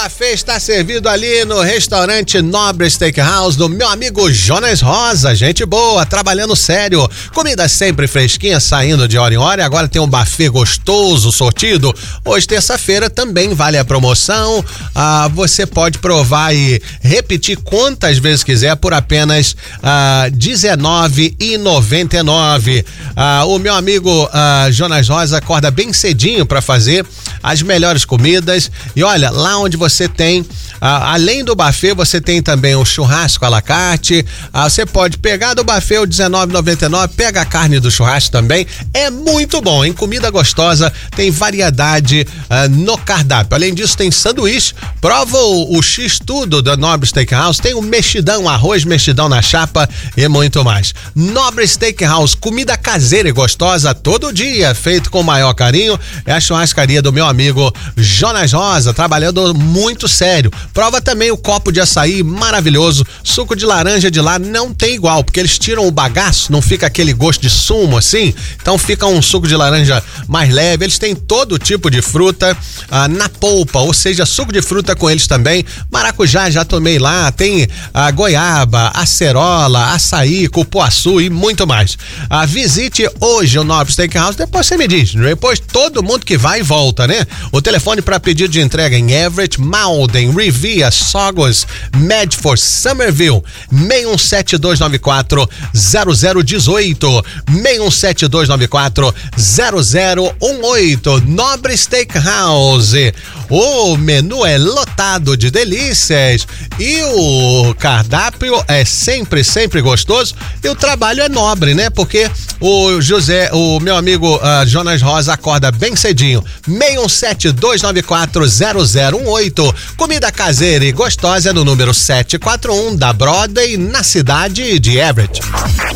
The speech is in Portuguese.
buffet está servido ali no restaurante Nobre Steakhouse do meu amigo Jonas Rosa, gente boa, trabalhando sério, comida sempre fresquinha, saindo de hora em hora, e agora tem um buffet gostoso, sortido. Hoje, terça-feira, também vale a promoção, você pode provar e repetir quantas vezes quiser por apenas R$19,99. O meu amigo Jonas Rosa acorda bem cedinho para fazer as melhores comidas. E olha, lá onde você tem, além do buffet, você tem também o churrasco à la carte. Você pode pegar do buffet o R$19,99, pega a carne do churrasco também. É muito bom, hein? Comida gostosa, tem variedade no cardápio. Além disso, tem sanduíche. Prova o X-Tudo da Nobre Steakhouse. Tem o mexidão, arroz mexidão na chapa e muito mais. Nobre Steakhouse, comida caseira e gostosa todo dia, feito com o maior carinho. É a churrascaria do meu amigo Jonas Rosa, trabalhando muito sério. Prova também o copo de açaí maravilhoso. Suco de laranja de lá não tem igual, porque eles tiram o bagaço, não fica aquele gosto de sumo assim, então fica um suco de laranja mais leve. Eles têm todo tipo de fruta na polpa, ou seja, suco de fruta com eles também. Maracujá, já tomei lá, tem goiaba, acerola, açaí, cupuaçu e muito mais. Visite hoje o Nobre Steakhouse, depois você me diz, depois todo mundo que vai e volta, né? O telefone para pedido de entrega em Everett, Malden, Revere, Saugus, Medford, Somerville, 617-294-0018, 617-294-0018. Nobre Steakhouse. O menu é lotado de delícias e o cardápio é sempre gostoso, e o trabalho é nobre, né? Porque o meu amigo Jonas Rosa acorda bem cedinho. 617-294-0018. Comida caseira e gostosa no número 741 da Broadway, na cidade de Everett.